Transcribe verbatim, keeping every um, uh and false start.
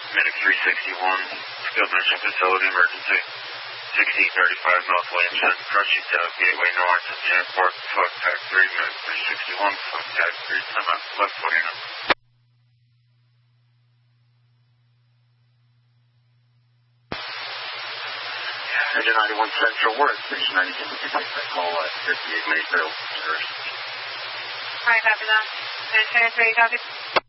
Medic three sixty-one, skilled nursing facility emergency. sixteen thirty-five North Williamson, approaching South Gateway North and Sandport, flight tag three, Medic three sixty-one, flight tag three, time out, left forty nine. Engine ninety-one Central Worth, Station ninety-two, would you take that call at fifty-eight Mayfield, sir? Alright, copy that. Engine three, copy.